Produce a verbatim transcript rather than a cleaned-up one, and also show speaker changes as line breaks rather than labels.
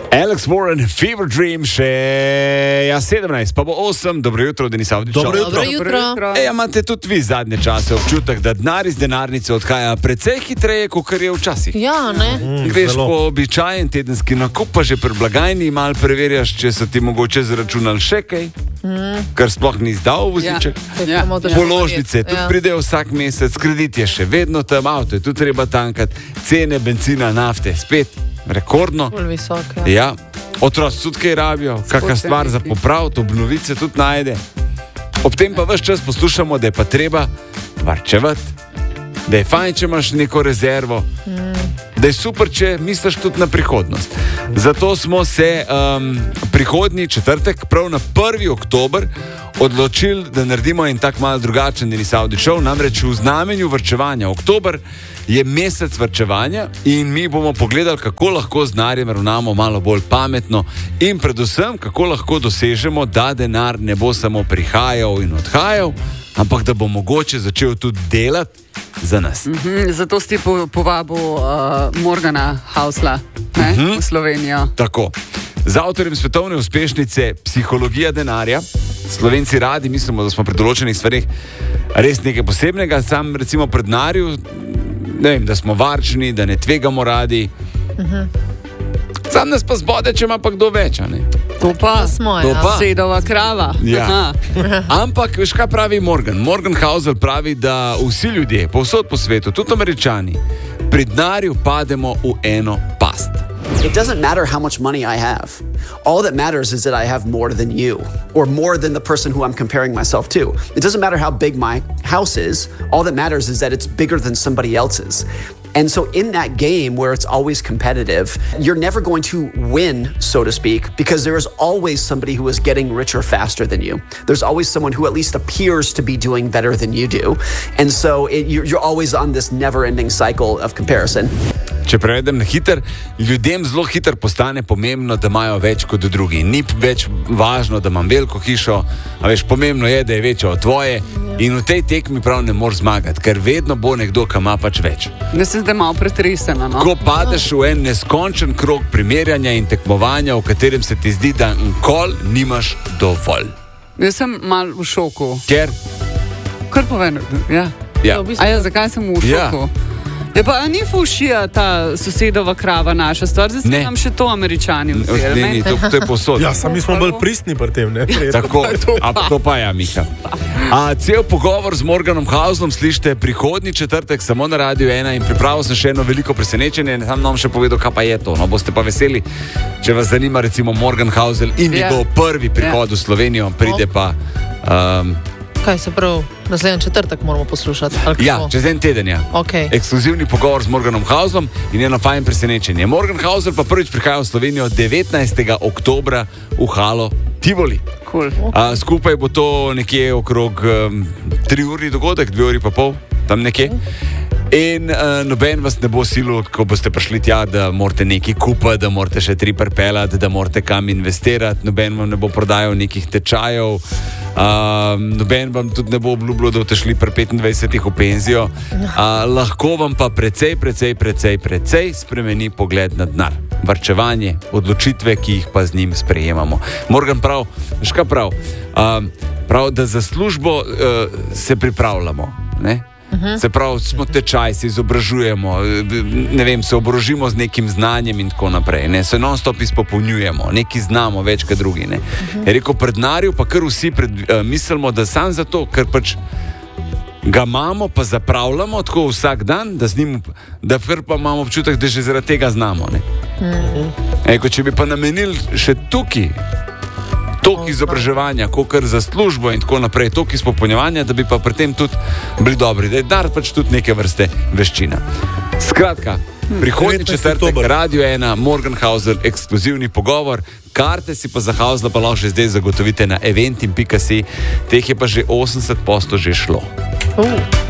Alex Warren, Fever Dream, še ja, sedemnajst, pa bo osem. Dobro jutro, Denis Avdić.
Dobro jutro.
Dobro jutro.
E, imate tudi vi zadnje čase občutek, da denar iz denarnice odhaja precej hitreje, kot je včasih?
Ja, ne?
Mm,
Greš
zelo.
po običajen tedenski nakup, pa že pri blagajni malo preverjaš, če so ti mogoče zaračunali še kaj, mm. kar sploh ni izdal voziček.
Ja.
Položnice tudi
Ja.
pridejo vsak mesec, kredit je še vedno tam, avto je tudi treba tankati, cene benzina, nafte, spet rekordno.
Bolj visoke.
Ja, otroci tudi kaj rabijo, kakšna stvar za popraviti, obnovice tudi najde. Ob tem pa ves čas poslušamo, da je pa treba varčevati, da je fajn, če imaš neko rezervo, mm. da je super, če misliš tudi na prihodnost. Zato smo se um, prihodnji četrtek, prav na prvi oktober, odločili, da naredimo en tak malo drugačen Denis Avdić šov, namreč v znamenju varčevanja. Oktober je mesec varčevanja in mi bomo pogledali, kako lahko z denarjem ravnamo malo bolj pametno in predvsem, kako lahko dosežemo, da denar ne bo samo prihajal in odhajal, ampak da bo mogoče začel tudi delati za nas.
Mm-hmm, zato si po, povabil uh, Morgana Hausla ne, mm-hmm. v Slovenijo.
Tako. Z avtorjem svetovne uspešnice Psihologija denarja. Slovenci radi mislimo, da smo pri določenih stvareh res nekaj posebnega. Sam recimo pri denarju, ne vem, da smo varčni, da ne tvegamo radi. Uh-huh. Sam nas pa zbode, če ima pa kdo več, a ne?
To pa
smo,
To
ja.
pa.
Sedova krava.
Ja.
Aha.
Ampak, veš kaj pravi Morgan? Morgan Housel pravi, da vsi ljudje, povsod po svetu, tudi Američani, pri denarju pademo v eno past.
It doesn't matter how much money I have. All that matters is that I have more than you, or more than the person who I'm comparing myself to. It doesn't matter how big my house is. All that matters is that it's bigger than somebody else's. And so in that game where it's always competitive, you're never going to win, so to speak, because there is always somebody who is getting richer faster than you. There's always someone who at least appears to be doing better than you do. And so it, you're, you're always on this never-ending cycle of comparison.
Če prevedem na hiter, ljudem zelo hiter postane pomembno, da imajo več kot drugi. Ni več važno, da imam veliko hišo, a veš, pomembno je, da je večja od tvoje in v tej tekmi prav ne moreš zmagati, ker vedno bo nekdo, ki ima pač več.
Da se zdaj malo pretresena. No?
Ko padeš v en neskončen krog primerjanja in tekmovanja, v katerem se ti zdi, da nikoli nimaš dovolj.
Jaz sem mal v šoku.
Ker?
Kar povem. Ja.
Ja.
V bistvu-
A ja, zakaj sem v
Ja.
šoku? Ja, pa a ni fušija ta sosedova krava naša stvar, zdaj
Ne.
se nam še to Američani vzeli.
Ne, ni, to, to je posod.
Ja, sami smo bolj pristni pri tem, ne?
Tako, a to pa ja, Mika. A cel pogovor z Morganom Hauslom slišite prihodnji četrtek samo na Radiu ena in pripravil sem še eno veliko presenečenje, sam nam še povedal, kaj pa je to. No, boste pa veseli, če vas zanima recimo Morgan Housel in
Ja.
njegov prvi prihod
Ja.
v Slovenijo, pride pa... Um,
Kaj se prav, naslednji četrtek moramo poslušati? ali
ja,
kako?
čez en teden, ja.
Okej.
Ekskluzivni pogovor z Morganom Hauslom in eno fajn presenečenje. Morgan Housel pa prvič prihaja v Slovenijo devetnajstega oktobra v Halo Tivoli.
Cool.
A, skupaj bo to nekje okrog um, tri uri dogodek, dve uri pa pol, tam nekje. In uh, noben vas ne bo silil, ko boste prišli tja, da morate nekaj kupiti, da morate še tri pripeljati, da morate kam investirati, noben vam ne bo prodajal nekih tečajev, uh, noben vam tudi ne bo obljubljal, da boste šli pri petindvajsetih v penzijo. Uh, lahko vam pa precej, precej, precej, precej spremeni pogled na denar. Varčevanje, odločitve, ki jih pa z njim sprejemamo. Morgan prav, veš kaj prav, uh, prav, da za službo uh, se pripravljamo, ne? Uh-huh. Se pravi, smo tečaj, se izobražujemo, ne vem, se oborožimo z nekim znanjem in tako naprej, ne? Se non-stop izpopolnjujemo, nekaj znamo več kot drugi. Ne? Uh-huh. Je rekel, pred denarjem pa kar vsi pred, uh, mislimo, da sam zato, ker pač ga imamo, pa zapravljamo tako vsak dan, da, z njim, da pa imamo občutek, da že zaradi tega znamo. Ne? Uh-huh. Eko, če bi pa namenili še tukaj toliko izobraževanja, kot za službo in tako naprej, toliko izpopolnjevanja, da bi pa pri tem tudi bili dobri. Da je dar pač tudi neke vrste veščina. Skratka, prihodnji četrtek, Radio ena, Morgan Housel, ekskluzivni pogovor. Karte si pa za Housla pa lahko že zdaj zagotovite na eventim pika si. Teh je pa že osemdeset posto že šlo.
Uh.